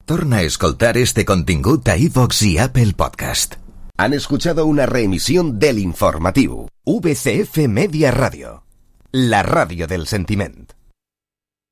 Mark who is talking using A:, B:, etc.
A: Torna a escoltar este contingut a iVox i Apple Podcast. Han escuchado una reemisión del informativo VCF Media Radio, la radio del sentiment.